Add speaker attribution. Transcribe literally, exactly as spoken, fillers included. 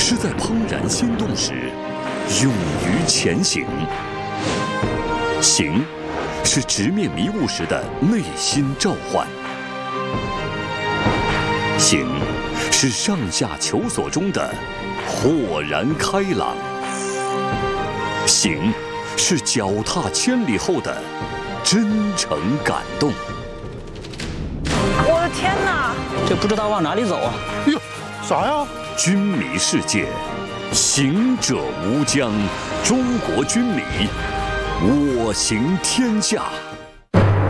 Speaker 1: 是在怦然心动时，勇于前行。行，是直面迷雾时的内心召唤。行，是上下求索中的豁然开朗。行，是脚踏千里后的真诚感动。
Speaker 2: 我的天哪，
Speaker 3: 这不知道往哪里走啊！
Speaker 4: 哟，啥呀？
Speaker 1: 军迷世界，行者无疆，中国军迷，我行天下。